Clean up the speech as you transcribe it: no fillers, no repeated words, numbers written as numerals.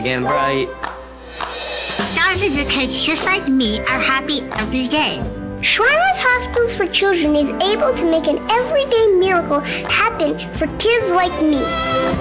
and bright. Thousands of kids just like me are happy every day. Shriners Hospitals for Children is able to make an everyday miracle happen for kids like me.